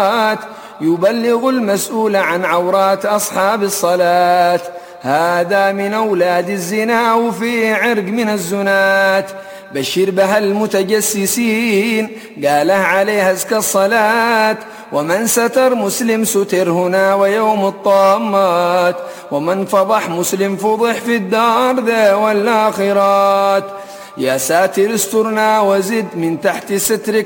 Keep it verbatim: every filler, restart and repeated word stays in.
يبلغ المسؤول عن عورات أصحاب الصلاة. هذا من أولاد الزنا وفي عرق من الزنات. بشر بها المتجسسين قاله عليها أزكى الصلاة. ومن ستر مسلم ستر هنا ويوم الطامات. ومن فضح مسلم فضح في الدار ذا والآخرات. يا ساتر استرنا وزد من تحت سترك